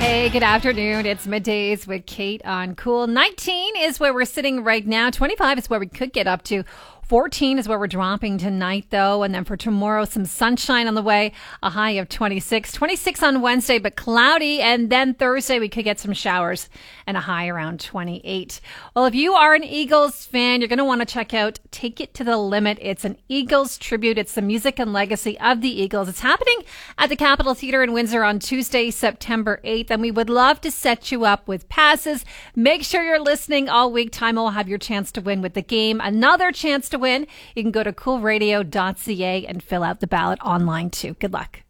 Hey, good afternoon. It's Middays with Kate on Cool. 19 is where we're sitting right now. 25 is where we could get up to. 14 is where we're dropping tonight, though. And then for tomorrow, some sunshine on the way, a high of 26. 26 on Wednesday, but cloudy. And then Thursday, we could get some showers and a high around 28. Well, if you are an Eagles fan, you're going to want to check out Take It to the Limit. It's an Eagles tribute. It's the music and legacy of the Eagles. It's happening at the Capitol Theatre in Windsor on Tuesday, September 8th. And we would love to set you up with passes. Make sure you're listening all week. Time will have your chance to win with the game. Another chance to win. You can go to coolradio.ca and fill out the ballot online too. Good luck.